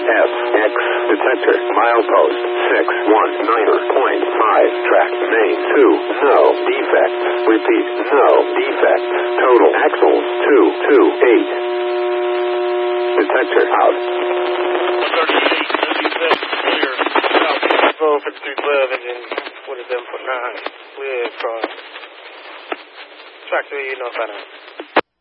FX detector. Milepost 619.5. Track main 2. No defects. Repeat, no defects. Total axles 228. Detector out. 38, clear. South, 5312, and then 27.9. Clear across. Track 3, you know, 5